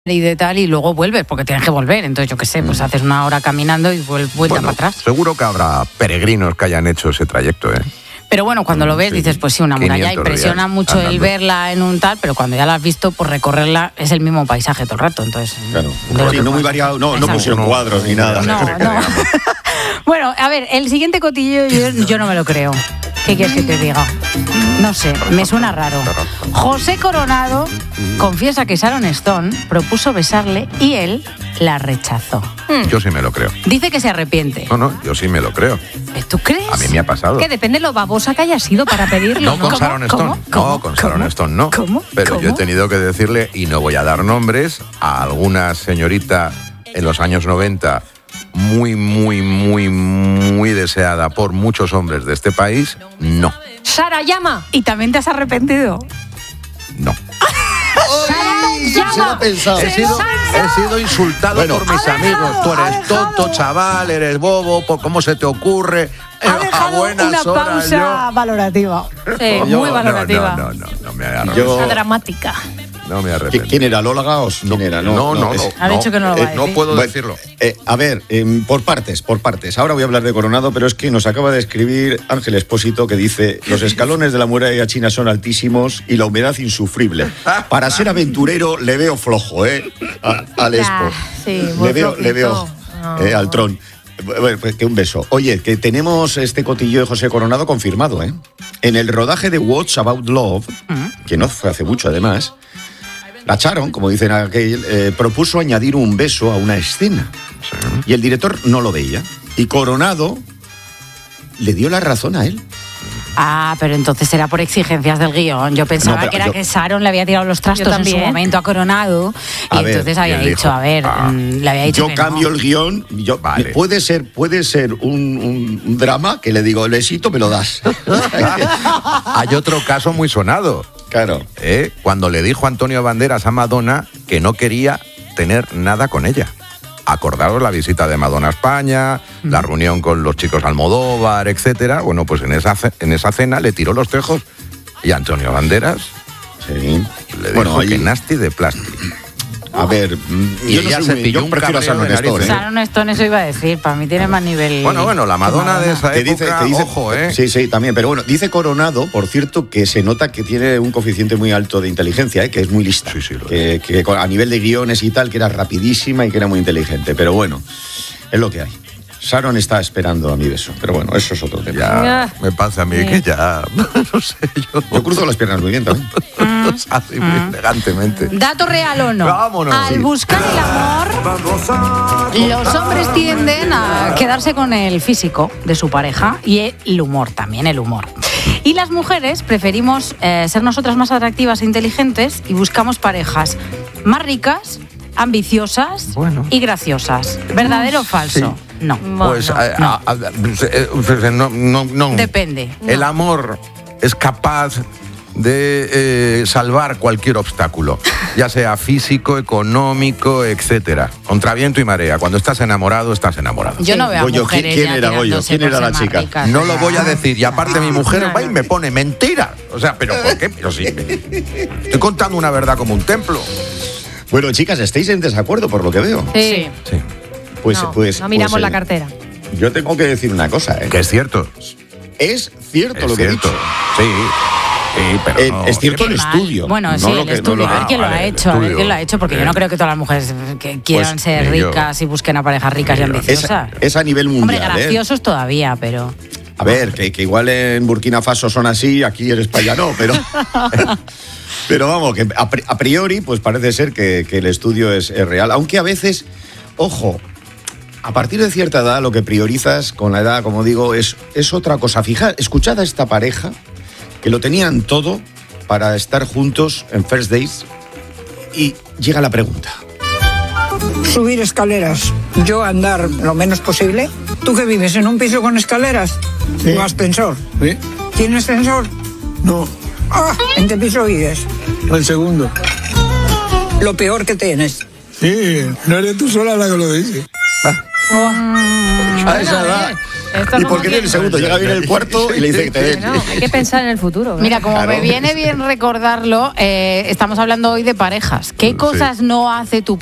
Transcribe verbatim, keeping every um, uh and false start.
y de tal, y luego vuelves, porque tienes que volver. Entonces, yo qué sé, pues haces una hora caminando y vuelta bueno, para atrás. Seguro que habrá peregrinos que hayan hecho ese trayecto, ¿eh? Pero bueno, cuando lo ves, sí, dices, pues sí, una muralla impresiona mucho andando. El verla en un tal, pero cuando ya la has visto, pues recorrerla es el mismo paisaje todo el rato. Entonces, claro, sí, no muy variado, no, no pusieron cuadros ni nada. No, no. Bueno, a ver, el siguiente cotillo yo, yo no me lo creo. ¿Qué quieres que te diga? No sé, me suena raro. José Coronado confiesa que Sharon Stone propuso besarle y él la rechazó. Yo sí me lo creo. Dice que se arrepiente. No, no, yo sí me lo creo. ¿Tú crees? A mí me ha pasado. Que depende de lo babosa que haya sido para pedirlo. No con Sharon Stone. ¿Cómo? No, con Sharon Stone no. ¿Cómo? Pero ¿Cómo? yo he tenido que decirle, y no voy a dar nombres, a alguna señorita en los años noventa muy, muy, muy, muy deseada por muchos hombres de este país, no. Sara, llama. ¿Y también te has arrepentido? No. Sara, llama. Se lo ha pensado. He sido, he sido insultado Bueno, por mis amigos. Tú eres tonto, chaval, eres bobo, ¿por cómo se te ocurre? Ha dejado a buenas una horas pausa yo... valorativa. Sí, Yo, muy valorativa. No, no, no, no, no me arrepiento. Yo- Una dramática. No me arrepiento. ¿Quién era? ¿Lola Gaos? ¿Quién era? No, no, no. es- Ha dicho que no lo va a eh, no decir. puedo Bueno, decirlo. eh, a ver, eh, por partes, por partes. Ahora voy a hablar de Coronado, pero es que nos acaba de escribir Ángel Espósito que dice: los escalones de la muralla china son altísimos y la humedad insufrible. Para ser aventurero le veo flojo, ¿eh? A- al Expo. sí, muy le veo, le veo flojito. eh, al Tron. Bueno, pues que un beso. Oye, que tenemos este cotillo de José Coronado confirmado, ¿eh? En el rodaje de What's About Love, que no fue hace mucho además, la Sharon, como dicen aquel, eh, propuso añadir un beso a una escena. Y el director no lo veía. Y Coronado le dio la razón a él. Ah, pero entonces era por exigencias del guión. Yo pensaba No, pero que era yo- que Sharon le había tirado los trastos Yo en su también. momento a Coronado. Y A ver, entonces y había él dicho, dijo, a ver, ah, mm, le había dicho Yo que cambio no. el guión. Yo, Vale. puede ser, puede ser un, un- un drama que le digo, el éxito me lo das. Hay otro caso muy sonado. Claro. ¿eh? Cuando le dijo Antonio Banderas a Madonna que no quería tener nada con ella. Acordaros la visita de Madonna a España, mm. la reunión con los chicos Almodóvar, etcétera. Bueno, pues en esa, en esa cena le tiró los tejos y Antonio Banderas Sí. le dijo Bueno, ahí- que nasty de plástico. A ver, mm, Y yo, ella no se soy muy- pilló yo un prefiero a cabreo Sharon de Stone, narices. ¿eh? Sharon Stone, eso iba a decir, para mí tiene más nivel. Bueno, bueno, la Madonna de esa Que dice, época, que dice, ojo, ¿eh? Sí, sí, también. Pero bueno, dice Coronado, por cierto, que se nota que tiene un coeficiente muy alto de inteligencia, ¿eh? Que es muy lista. Sí, sí, lo que, que a nivel de guiones y tal, que era rapidísima y que era muy inteligente. Pero bueno, es lo que hay. Sharon está esperando a mi beso. Pero bueno, eso es otro tema. Ya, Ah. me pasa a mí que ya, no sé, yo... Yo cruzo las piernas muy bien también. Así muy elegantemente. ¿Dato real o no? Vámonos. Al Sí. buscar el amor, los hombres tienden a quedarse con el físico de su pareja y el humor, también el humor. Y las mujeres preferimos eh, ser nosotras más atractivas e inteligentes y buscamos parejas más ricas, ambiciosas Bueno. y graciosas. ¿Verdadero o falso? No. Pues no, a- no. a- a- eh, no, no, no. Depende. El amor es capaz de eh, salvar cualquier obstáculo, ya sea físico, económico, etcétera. Contra viento y marea. Cuando estás enamorado, estás enamorado. Yo no veo a Goyo, mujeres ¿quién ya era Goyo? tirándose ¿Quién por era ser la más chica? ricas. No lo voy a decir. Y aparte mi mujer No, va y no. me pone mentira. O sea, ¿pero por qué? Pero sí, estoy contando una verdad como un templo. Bueno, chicas, estáis en desacuerdo por lo que veo. Sí. Sí. Pues, no, pues, no miramos pues, la eh, cartera. Yo tengo que decir una cosa, ¿eh? Que es cierto. Es cierto Es lo que he cierto. dicho. Sí. Sí, pero Eh, no. es cierto el Qué mal. estudio. Bueno, no sí, lo el que- no estudio. lo que- a ver quién lo vale, ha el hecho, a ver estudio. quién lo ha hecho, porque yo Bien. no creo que todas las mujeres que quieran Pues, ser ni yo. ricas y busquen a parejas ricas y Ni yo. Es, ambiciosas. es a nivel Hombre, mundial, ¿eh? graciosos todavía, pero... A ver, que, que igual en Burkina Faso son así, aquí en España no, pero... pero vamos, que a, pri- a priori pues parece ser que, que el estudio es, es real. Aunque a veces, ojo, a partir de cierta edad lo que priorizas con la edad, como digo, es, es otra cosa. Fijad, escuchad a esta pareja que lo tenían todo para estar juntos en First Days y llega la pregunta. Subir escaleras, yo andar lo menos posible. ¿Tú que vives en un piso con escaleras? Sí. ¿No ascensor? ¿Sí? ¿Tienes ascensor? No, Ah, ¿en qué piso vives? el segundo. Lo peor que tienes. Sí, no eres tú sola la que lo dice. A esa edad, Esto ¿Y como por qué que- viene el segundo? Llega bien el cuarto y le dice que te den. No, hay que pensar en el futuro. ¿verdad? Mira, como Claro. me viene bien recordarlo, eh, estamos hablando hoy de parejas. ¿Qué Sí. cosas no hace tu